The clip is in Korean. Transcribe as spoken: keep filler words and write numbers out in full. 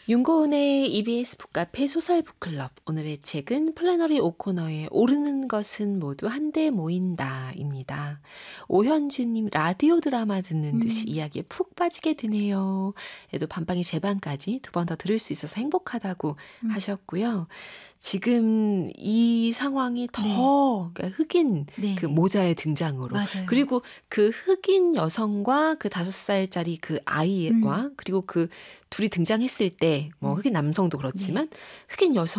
윤고은의 이비에스 북카페 소설 북클럽. 오늘의 책은 플래너리 오코너의 오르는 것은 모두 한데 모인다입니다. 오현주님 라디오 드라마 듣는 듯이 음. 이야기에 푹 빠지게 되네요. 그래도 밤방이 제 방까지 두 번 더 들을 수 있어서 행복하다고 음. 하셨고요. 지금 이 상황이 더 네. 그러니까 흑인 네. 그 모자의 등장으로 맞아요. 그리고 그 흑인 여성과 그 다섯 살짜리 그 아이와 음. 그리고 그 둘이 등장했을 때 뭐 음. 흑인 남성도 네. 그렇지만 흑인 여성